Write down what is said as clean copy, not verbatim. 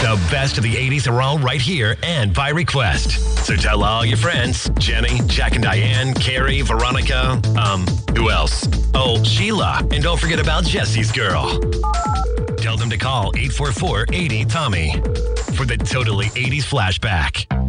The best of the 80s are all right here and by request. So tell all your friends, Jenny, Jack and Diane, Carrie, Veronica, who else? Oh, Sheila. And don't forget about Jesse's girl. Tell them to call 844-80-TOMMY for the Totally 80s flashback.